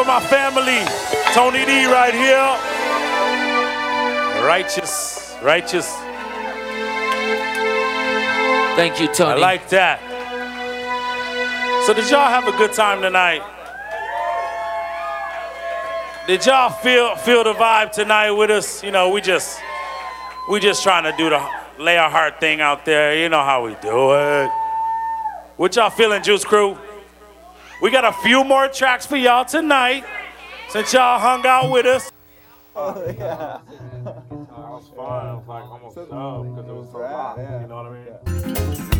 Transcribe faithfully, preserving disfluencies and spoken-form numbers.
My family, Tony D right here. Righteous, righteous. Thank you, Tony. I like that. So did y'all have a good time tonight? Did y'all feel feel the vibe tonight with us? You know, we just we just trying to do the lay our heart thing out there. You know how we do it. What y'all feeling, Juice Crew? We got a few more tracks for y'all tonight since y'all hung out with us. Oh, yeah. That was fun. I was like almost done because it was so hot. You know what I mean?